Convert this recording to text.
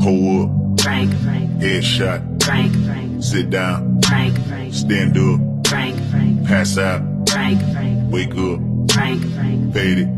Pull up, Frank, headshot, Frank, sit down, Frank, stand up, Frank, pass out, Frank, wake up, Frank, fade it.